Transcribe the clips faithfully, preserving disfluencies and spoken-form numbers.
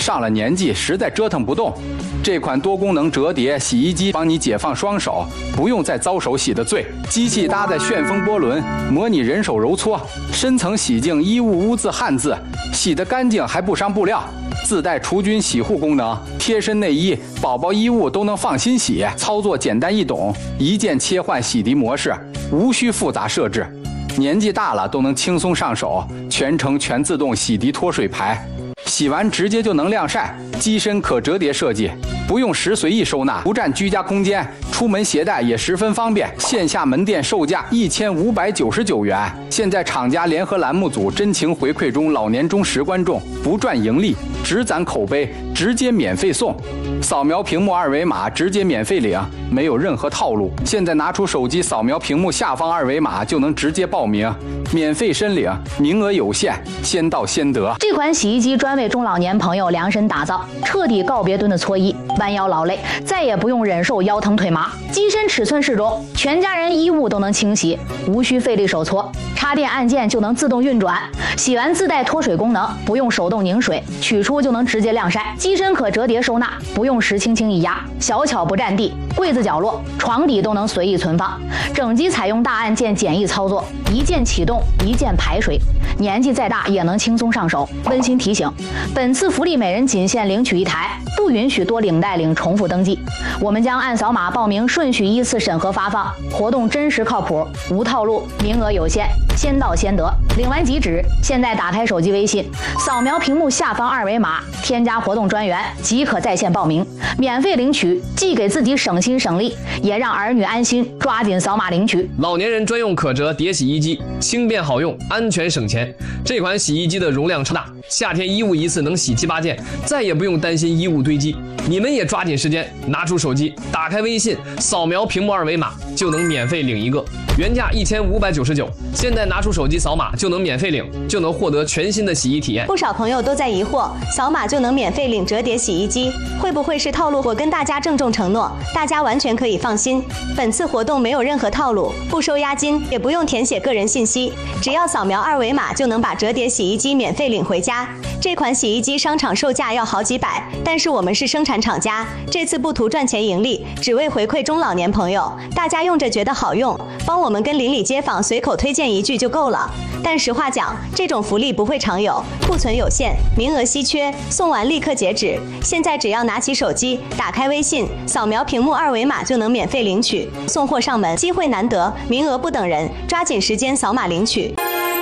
上了年纪实在折腾不动。这款多功能折叠洗衣机帮你解放双手，不用再遭手洗的罪。机器搭载旋风波轮，模拟人手揉搓，深层洗净衣物污渍汗渍，洗得干净还不伤布料。自带除菌洗护功能，贴身内衣、宝宝衣物都能放心洗，操作简单易懂，一键切换洗涤模式，无需复杂设置。年纪大了都能轻松上手，全程全自动洗涤脱水排。洗完直接就能晾晒，机身可折叠设计，不用时随意收纳，不占居家空间，出门携带也十分方便。线下门店售价一千五百九十九元，现在厂家联合栏目组真情回馈中老年忠实观众，不赚盈利，只攒口碑，直接免费送。扫描屏幕二维码直接免费领，没有任何套路。现在拿出手机扫描屏幕下方二维码就能直接报名，免费申领，名额有限，先到先得。 这款洗衣机专为中老年朋友量身打造，彻底告别蹲的搓衣、弯腰劳累，再也不用忍受腰疼腿麻。机身尺寸适中，全家人衣物都能清洗，无需费力手搓，插电按键就能自动运转。洗完自带脱水功能，不用手动拧水，取出就能直接晾晒。机身可折叠收纳，不用时轻轻一压，小巧不占地，柜子角落、床底都能随意存放。整机采用大按键简易操作，一键启动，一键排水，年纪再大也能轻松上手。温馨提醒，本次福利每人仅限领取一台，不允许多领带领重复登记。我们将按扫码报名顺序依次审核发放，活动真实靠谱，无套路，名额有限，先到先得。领完即止，现在打开手机微信，扫描屏幕下方二维码，添加活动专员即可在线报名，免费领取，既给自己省心省力，也让儿女安心，抓紧扫码领取。 老年人专用可折叠洗衣机，轻便好用，安全省钱。这款洗衣机的容量超大，夏天衣物一次能洗七八件，再也不用担心衣物堆积。你们也抓紧时间，拿出手机，打开微信，扫描屏幕二维码，就能免费领一个。原价一千五百九十九，现在拿出手机扫码就能免费领，就能获得全新的洗衣体验。 不少朋友都在疑惑，扫码就能免费领折叠洗衣机，会不会是套路？我跟大家郑重承诺，大家完全可以放心，本次活动没有任何套路，不收押金，也不用填写个人信息，只要扫描二维码就能把折叠洗衣机免费领回家。这款洗衣机商场售价要好几百，但是我们是生产厂家，这次不图赚钱盈利，只为回馈中老年朋友，大家用着觉得好用，帮我们跟邻里街坊随口推荐一句就够了。但实话讲，这种福利不会常有，库存有限，名额稀缺，送完立刻截止。现在只要拿起手机，打开微信，扫描屏幕二维码就能免费领取，送货上门，机会难得，名额不等人，抓紧时间扫码领取。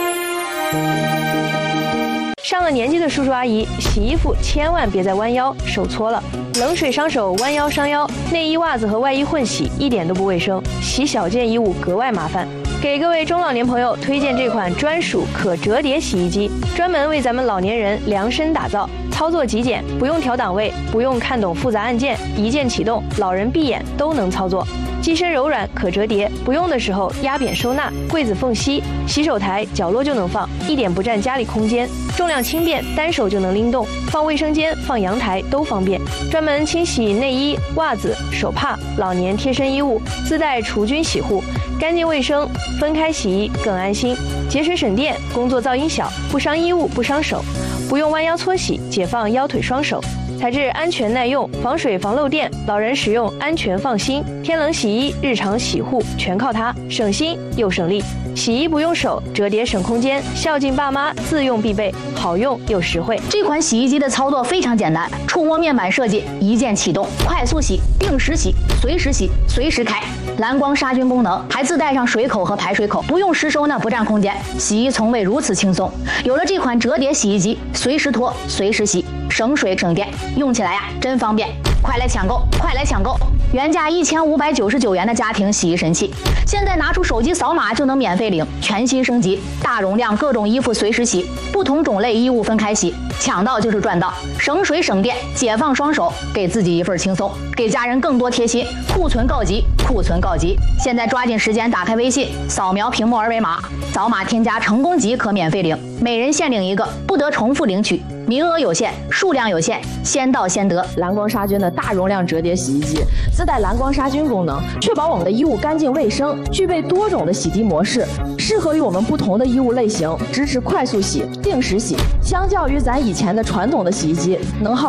上了年纪的叔叔阿姨，洗衣服千万别再弯腰手搓了，冷水伤手，弯腰伤腰。内衣、袜子和外衣混洗一点都不卫生，洗小件衣物格外麻烦。给各位中老年朋友推荐这款专属可折叠洗衣机，专门为咱们老年人量身打造，操作极简，不用调档位，不用看懂复杂按键，一键启动，老人闭眼都能操作。机身柔软可折叠，不用的时候压扁收纳，柜子缝隙、洗手台角落就能放，一点不占家里空间。重量轻便，单手就能拎动，放卫生间、放阳台都方便。专门清洗内衣、袜子、手帕、老年贴身衣物，自带除菌洗护，干净卫生，分开洗衣更安心，节水省电，工作噪音小，不伤衣物不伤手，不用弯腰搓洗，解放腰腿双手。材质安全耐用，防水防漏电，老人使用安全放心。天冷洗衣、日常洗护全靠它，省心又省力。洗衣不用手，折叠省空间，孝敬爸妈自用必备，好用又实惠。 这款洗衣机的操作非常简单，触摸面板设计，一键启动，快速洗、定时洗、随时洗、随时开。蓝光杀菌功能，还自带上水口和排水口，不用时收呢，不占空间。洗衣从未如此轻松。有了这款折叠洗衣机，随时脱，随时洗，省水省电，用起来呀真方便。快来抢购，快来抢购！原价一千五百九十九元的家庭洗衣神器，现在拿出手机扫码就能免费领，全新升级，大容量各种衣服随时洗，不同种类衣物分开洗，抢到就是赚到，省水省电，解放双手，给自己一份轻松，给家人更多贴心。库存告急，库存告急！现在抓紧时间打开微信，扫描屏幕二维码，扫码添加成功即可免费领，每人限领一个，不得重复领取。名额有限，数量有限，先到先得。 蓝光杀菌的大容量折叠洗衣机，自带蓝光杀菌功能，确保我们的衣物干净卫生，具备多种的洗涤模式，适合于我们不同的衣物类型，支持快速洗、定时洗。相较于咱以前的传统的洗衣机，能耗